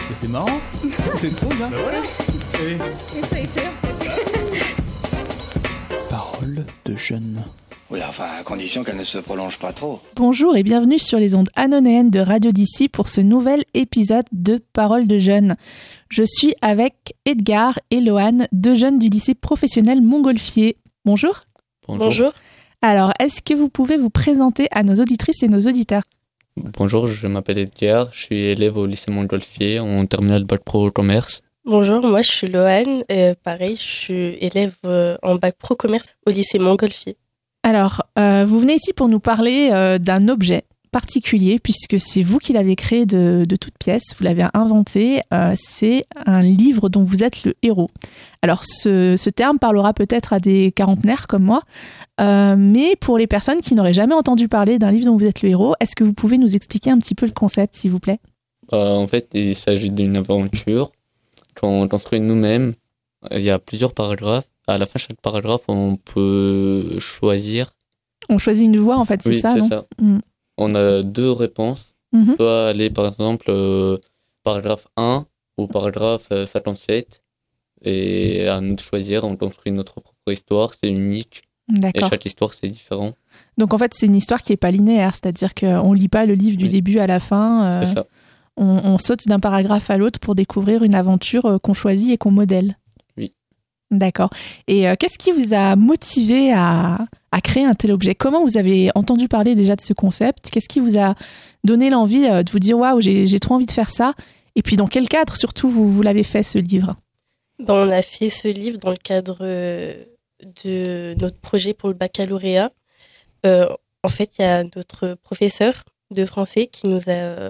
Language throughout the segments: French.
Mais c'est marrant. C'est trop bien. Bah voilà. Et ça a été en fait. Parole de jeune. Oui, enfin, à condition qu'elle ne se prolonge pas trop. Bonjour et bienvenue sur les ondes anonéennes de Radio d'ici pour ce nouvel épisode de Parole de jeunes. Je suis avec Edgar et Loane, deux jeunes du lycée professionnel Montgolfier. Bonjour. Bonjour. Alors, est-ce que vous pouvez vous présenter à nos auditrices et nos auditeurs ? Bonjour, je m'appelle Edgar, je suis élève au lycée Montgolfier en terminale bac pro commerce. Bonjour, moi je suis Loane, pareil, je suis élève en bac pro commerce au lycée Montgolfier. Alors, vous venez ici pour nous parler d'un objet particulier, puisque c'est vous qui l'avez créé de toutes pièces, vous l'avez inventé, c'est un livre dont vous êtes le héros. Alors, ce terme parlera peut-être à des quarantenaires comme moi, mais pour les personnes qui n'auraient jamais entendu parler d'un livre dont vous êtes le héros, est-ce que vous pouvez nous expliquer un petit peu le concept, s'il vous plaît ? En fait, il s'agit d'une aventure qu'on construit nous-mêmes. Il y a plusieurs paragraphes. À la fin de chaque paragraphe, on peut choisir. On choisit une voie, en fait, c'est oui, ça, c'est non ? ça. On a deux réponses. Mm-hmm. Soit aller, par exemple, paragraphe 1 ou paragraphe 57. Et à nous de choisir, on construit notre propre histoire, c'est unique. D'accord. Et chaque histoire, c'est différent. Donc, en fait, c'est une histoire qui n'est pas linéaire, c'est-à-dire qu'on ne lit pas le livre du début à la fin. C'est ça. On saute d'un paragraphe à l'autre pour découvrir une aventure qu'on choisit et qu'on modèle. Oui. D'accord. Et qu'est-ce qui vous a motivé à créer un tel objet ? Comment vous avez entendu parler déjà de ce concept ? Qu'est-ce qui vous a donné l'envie de vous dire « Waouh, j'ai trop envie de faire ça » ? Et puis, dans quel cadre, surtout, vous l'avez fait, ce livre ? On a fait ce livre dans le cadre de notre projet pour le baccalauréat. En fait, il y a notre professeur de français qui nous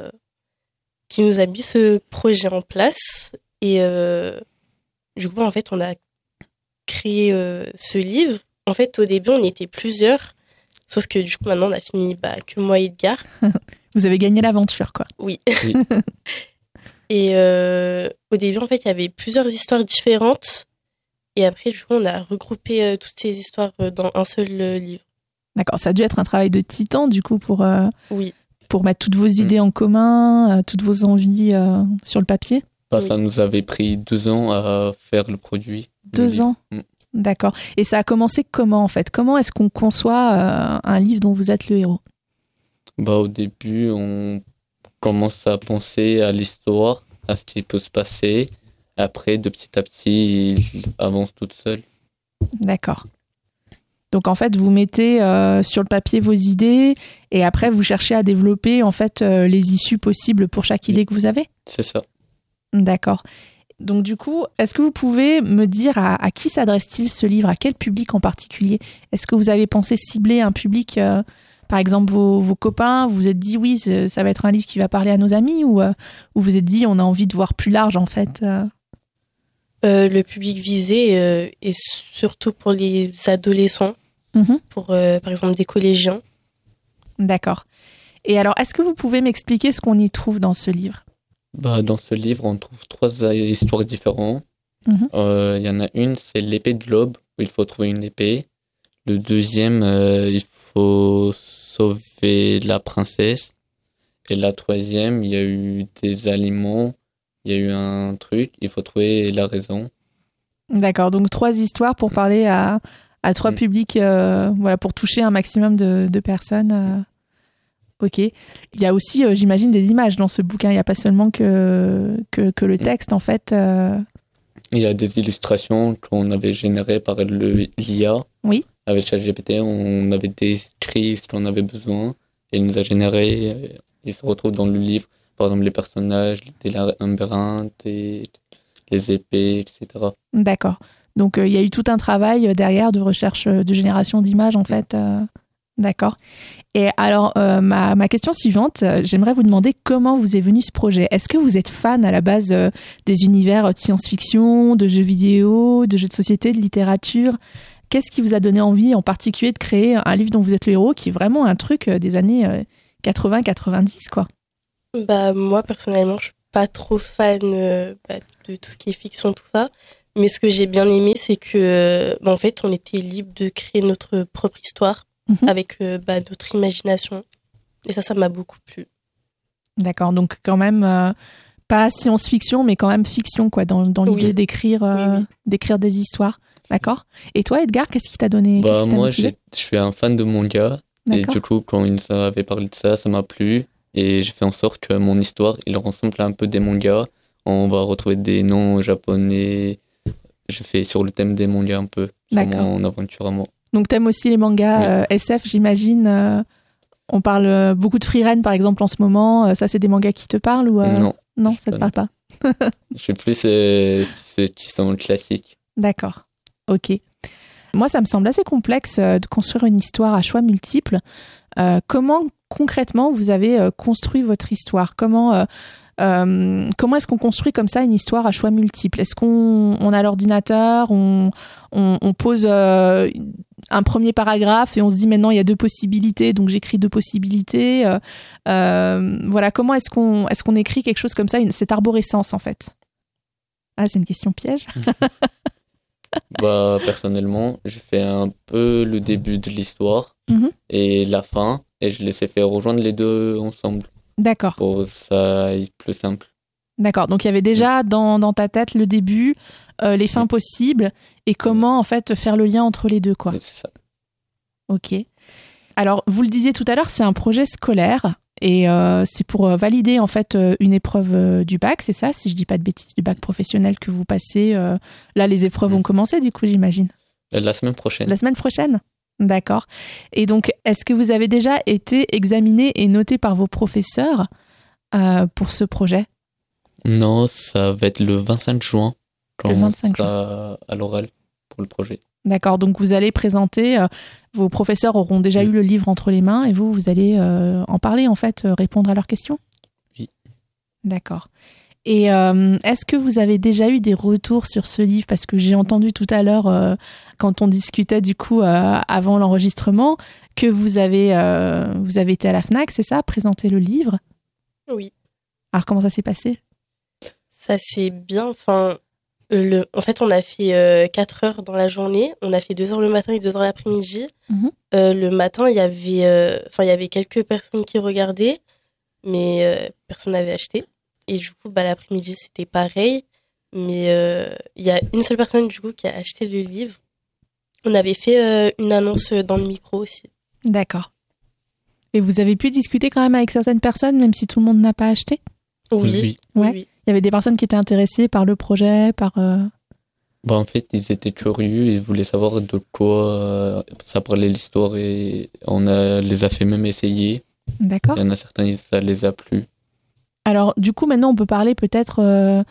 a mis ce projet en place. Et du coup, en fait, on a créé ce livre. En fait, au début, on était plusieurs. Sauf que du coup, maintenant, on a fini que moi et Edgar. Vous avez gagné l'aventure, quoi. Oui. Et au début, en fait, il y avait plusieurs histoires différentes. Et après, du coup, on a regroupé toutes ces histoires dans un seul livre. D'accord. Ça a dû être un travail de titan, du coup, pour mettre toutes vos idées en commun, toutes vos envies sur le papier. Ça nous avait pris 2 ans à faire le produit. 2 ans. D'accord. Et ça a commencé comment, en fait ? Comment est-ce qu'on conçoit un livre dont vous êtes le héros ? Au début, on commence à penser à l'histoire, à ce qui peut se passer. Après, de petit à petit, il avance toute seule. D'accord. Donc, en fait, vous mettez sur le papier vos idées et après, vous cherchez à développer, en fait, les issues possibles pour chaque idée que vous avez ? C'est ça. D'accord. Donc, du coup, est-ce que vous pouvez me dire à qui s'adresse-t-il ce livre ? À quel public en particulier ? Est-ce que vous avez pensé cibler un public, par exemple, vos copains ? Vous vous êtes dit, oui, ça va être un livre qui va parler à nos amis ? Ou vous vous êtes dit, on a envie de voir plus large, en fait Le public visé est surtout pour les adolescents, pour, par exemple, des collégiens. D'accord. Et alors, est-ce que vous pouvez m'expliquer ce qu'on y trouve dans ce livre ? Dans ce livre, on trouve 3 histoires différentes. Il y en a une, c'est l'épée de l'aube, où il faut trouver une épée. Le deuxième, il faut sauver la princesse. Et la troisième, il y a eu des aliments, il y a eu un truc, il faut trouver la raison. D'accord, donc 3 histoires pour parler à 3 publics, pour toucher un maximum de personnes. Ok. Il y a aussi, j'imagine, des images dans ce bouquin. Il n'y a pas seulement que le texte, en fait. Il y a des illustrations qu'on avait générées par l'IA. Oui. Avec ChatGPT, on avait décrit ce qu'on avait besoin et il nous a généré. Il se retrouve dans le livre, par exemple, les personnages, les labyrinthes, les épées, etc. D'accord. Donc, il y a eu tout un travail derrière de recherche, de génération d'images, en fait. D'accord. Et alors, ma question suivante, j'aimerais vous demander comment vous est venu ce projet. Est-ce que vous êtes fan à la base des univers de science-fiction, de jeux vidéo, de jeux de société, de littérature ? Qu'est-ce qui vous a donné envie en particulier de créer un livre dont vous êtes le héros, qui est vraiment un truc des années 80-90, quoi ? Moi, personnellement, je suis pas trop fan de tout ce qui est fiction, tout ça. Mais ce que j'ai bien aimé, c'est que, en fait, on était libre de créer notre propre histoire avec notre imagination. Et ça m'a beaucoup plu. D'accord, donc quand même Pas science-fiction, mais quand même fiction, quoi, dans l'idée Oui. d'écrire d'écrire des histoires. D'accord. Et toi, Edgar, qu'est-ce qui t'a donné Bah, qu'est-ce qui t'a moi, motivé je suis un fan de manga. Et D'accord. du coup, quand ils nous avaient parlé de ça, ça m'a plu. Et j'ai fait en sorte que mon histoire, il ressemble un peu des mangas. On va retrouver des noms japonais. Je fais sur le thème des mangas un peu. Sur D'accord. mon aventure à moi. Donc, t'aimes aussi les mangas SF, j'imagine. On parle beaucoup de Free Ren, par exemple, en ce moment. Ça, c'est des mangas qui te parlent ou Non, ça te parle pas. je suis plus ceux qui sont classiques. D'accord. Ok. Moi, ça me semble assez complexe de construire une histoire à choix multiples. Comment, concrètement, vous avez construit votre histoire ? Comment est-ce qu'on construit comme ça une histoire à choix multiples ? Est-ce qu'on a l'ordinateur, on pose un premier paragraphe et on se dit maintenant il y a 2 possibilités, donc j'écris 2 possibilités. Voilà, comment est-ce qu'on écrit quelque chose comme ça, cette arborescence en fait ? Ah, c'est une question piège. Bah, personnellement, je fais un peu le début de l'histoire et la fin, et je les ai fait rejoindre les deux ensemble. D'accord. Pour que ça aille plus simple. D'accord. Donc, il y avait déjà dans ta tête le début, les fins possibles, et comment, en fait, faire le lien entre les deux, quoi. Ouais, c'est ça. Ok. Alors, vous le disiez tout à l'heure, c'est un projet scolaire, et c'est pour valider, en fait, une épreuve du bac, c'est ça, si je dis pas de bêtises, du bac professionnel que vous passez. Là, les épreuves ont commencé, du coup, j'imagine. La semaine prochaine. La semaine prochaine ? D'accord. Et donc, est-ce que vous avez déjà été examiné et noté par vos professeurs pour ce projet ? Non, ça va être le 25 juin. Quand Le 25 on sera à l'oral pour le projet. D'accord. Donc, vous allez présenter, vos professeurs auront déjà eu le livre entre les mains et vous allez en parler, en fait, répondre à leurs questions ? Oui. D'accord. Et est-ce que vous avez déjà eu des retours sur ce livre ? Parce que j'ai entendu tout à l'heure, quand on discutait du coup avant l'enregistrement, que vous avez été à la Fnac, c'est ça, présenter le livre ? Oui. Alors comment ça s'est passé ? Ça c'est bien. Enfin, en fait, on a fait 4 heures dans la journée. On a fait 2 heures le matin et 2 heures l'après-midi. Le matin, il y avait quelques personnes qui regardaient, mais personne n'avait acheté. Et du coup, l'après-midi, c'était pareil. Mais il y a une seule personne, du coup, qui a acheté le livre. On avait fait une annonce dans le micro aussi. D'accord. Et vous avez pu discuter quand même avec certaines personnes, même si tout le monde n'a pas acheté ? Oui. Ouais. Oui. Il y avait des personnes qui étaient intéressées par le projet, par... Bah, en fait, ils étaient curieux, ils voulaient savoir de quoi ça parlait l'histoire et les a fait même essayer. D'accord. Il y en a certains, ça les a plu. Alors, du coup, maintenant, on peut parler peut-être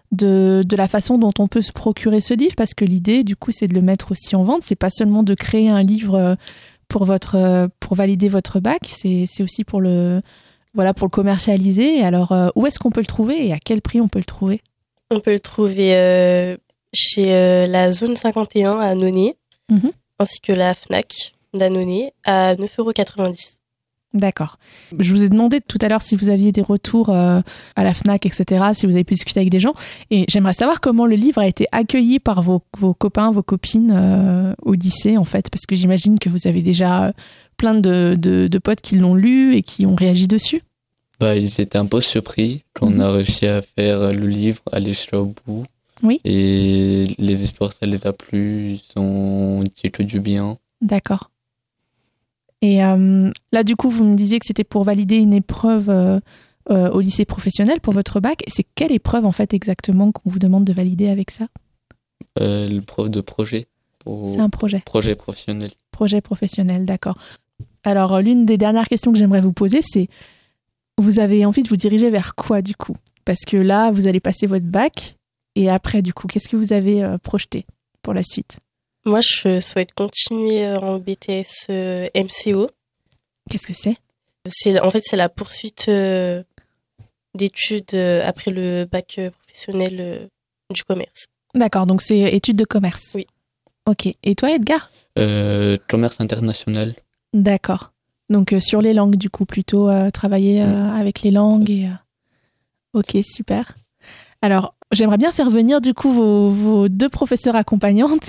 de la façon dont on peut se procurer ce livre, parce que l'idée, du coup, c'est de le mettre aussi en vente. C'est pas seulement de créer un livre pour valider votre bac, c'est aussi pour le commercialiser. Alors, où est-ce qu'on peut le trouver et à quel prix on peut le trouver ? On peut le trouver chez la Zone 51 à Annonay, ainsi que la Fnac d'Annonay à 9,90 €. D'accord. Je vous ai demandé tout à l'heure si vous aviez des retours à la Fnac, etc., si vous avez pu discuter avec des gens. Et j'aimerais savoir comment le livre a été accueilli par vos copains, vos copines au lycée, en fait, parce que j'imagine que vous avez déjà plein de potes qui l'ont lu et qui ont réagi dessus. Bah, ils étaient un peu surpris quand on a réussi à faire le livre, aller jusqu'au bout. Oui. Et les histoires, ça les a plu, ils ont dit que du bien. D'accord. Et là, du coup, vous me disiez que c'était pour valider une épreuve au lycée professionnel pour votre bac. C'est quelle épreuve, en fait, exactement qu'on vous demande de valider avec ça ? L'épreuve de projet. C'est un projet. Projet professionnel. Projet professionnel, d'accord. Alors, l'une des dernières questions que j'aimerais vous poser, c'est vous avez envie de vous diriger vers quoi, du coup ? Parce que là, vous allez passer votre bac. Et après, du coup, qu'est-ce que vous avez projeté pour la suite ? Moi, je souhaite continuer en BTS MCO. Qu'est-ce que c'est ? En fait, c'est la poursuite d'études après le bac professionnel du commerce. D'accord, donc c'est études de commerce. Oui. Ok. Et toi, Edgar ? Commerce international. D'accord. Donc sur les langues, du coup, plutôt travailler avec les langues. Et, ok, super. Alors, j'aimerais bien faire venir, du coup, vos 2 professeurs accompagnantes